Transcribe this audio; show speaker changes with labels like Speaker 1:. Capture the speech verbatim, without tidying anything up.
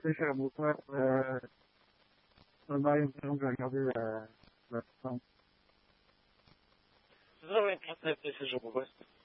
Speaker 1: cher, bonsoir. Euh, on a une question, je vais regarder la, la,
Speaker 2: zéro vingt-quatre, c'est cher, bonsoir.